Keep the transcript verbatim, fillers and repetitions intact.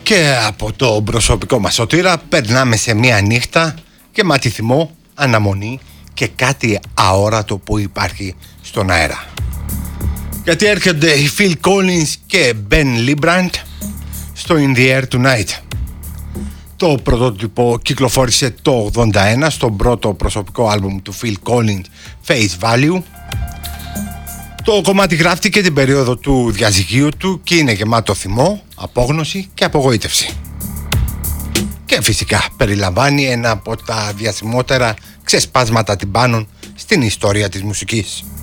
Και από το προσωπικό μας σωτήρα περνάμε σε μια νύχτα γεμάτη θυμό, αναμονή και κάτι αόρατο που υπάρχει στον αέρα. Γιατί έρχονται οι Phil Collins και Ben Librand στο In the Air Tonight. Το πρωτότυπο κυκλοφόρησε το ογδόντα ένα στον πρώτο προσωπικό άλμπουμ του Phil Collins, Face Value. Το κομμάτι γράφτηκε την περίοδο του διαζυγίου του και είναι γεμάτο θυμό, απόγνωση και απογοήτευση. Και φυσικά περιλαμβάνει ένα από τα διασημότερα ξεσπάσματα τυμπάνων στην ιστορία της μουσικής.